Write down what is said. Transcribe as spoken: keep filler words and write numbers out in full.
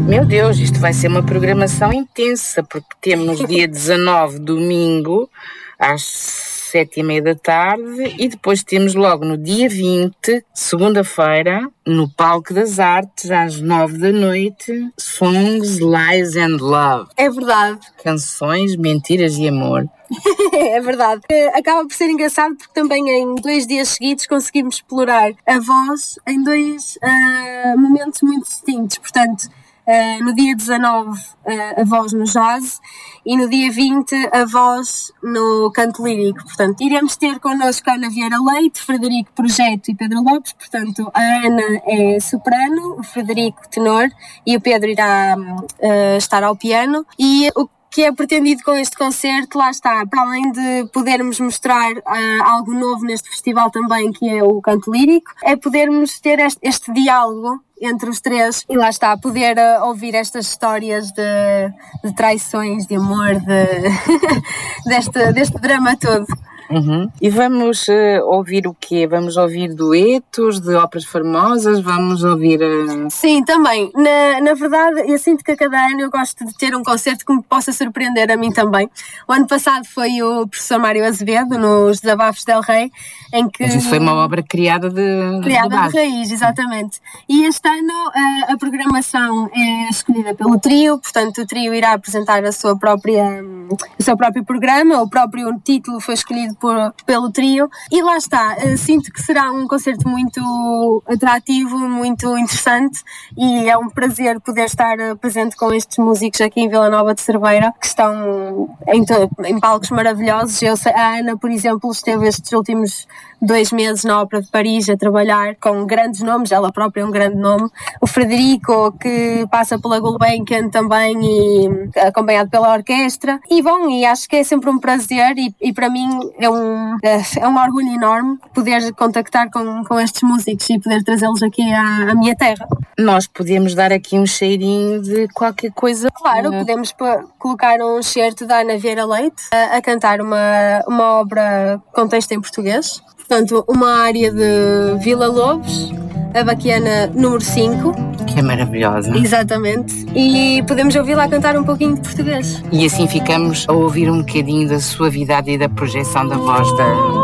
Meu Deus, isto vai ser uma programação intensa, porque temos dia dezanove, domingo, às sete e meia da tarde, e depois temos logo no dia vinte, segunda-feira, no Palco das Artes, às nove da noite, Songs, Lies and Love. É verdade. Canções, mentiras e amor. É verdade. Acaba por ser engraçado porque também em dois dias seguidos conseguimos explorar a voz em dois uh, momentos muito distintos. Portanto, uh, no dia dezanove uh, a voz no jazz e no dia vinte a voz no canto lírico. Portanto, iremos ter connosco a Ana Vieira Leite, Frederico Projeto e Pedro Lopes. Portanto, a Ana é soprano, o Frederico tenor e o Pedro irá uh, estar ao piano. E o que é pretendido com este concerto, lá está, para além de podermos mostrar uh, algo novo neste festival também, que é o canto lírico, é podermos ter este, este diálogo entre os três e lá está, poder uh, ouvir estas histórias de, de traições, de amor, de deste, deste drama todo. Uhum. E vamos uh, ouvir o quê? Vamos ouvir duetos de óperas famosas? Vamos ouvir... Uh... Sim, também. Na, na verdade, eu sinto que a cada ano eu gosto de ter um concerto que me possa surpreender a mim também. O ano passado foi o professor Mário Azevedo, nos Desabafos del Rei, em que... Mas isso foi uma obra criada de... Criada de, de raiz, exatamente. E este ano a, a programação é escolhida pelo trio, portanto o trio irá apresentar a sua própria, o seu próprio programa, o próprio título foi escolhido Por, pelo trio, e lá está, sinto que será um concerto muito atrativo, muito interessante, e é um prazer poder estar presente com estes músicos aqui em Vila Nova de Cerveira, que estão em, em palcos maravilhosos. Eu sei, a Ana, por exemplo, esteve estes últimos dois meses na Ópera de Paris a trabalhar com grandes nomes, ela própria é um grande nome, o Frederico, que passa pela Gulbenkian também, e acompanhado pela orquestra, e bom, e acho que é sempre um prazer, e, e para mim é um, é um orgulho enorme poder contactar com, com estes músicos e poder trazê-los aqui à, à minha terra. Nós podemos dar aqui um cheirinho de qualquer coisa. Claro, podemos p- colocar um excerto da Ana Vieira Leite a, a cantar uma, uma obra com texto em português. Portanto, uma área de Vila Lobos, a Baquiana número cinco. Que é maravilhosa. Exatamente. E podemos ouvi-la cantar um pouquinho de português. E assim ficamos a ouvir um bocadinho da suavidade e da projeção da voz da...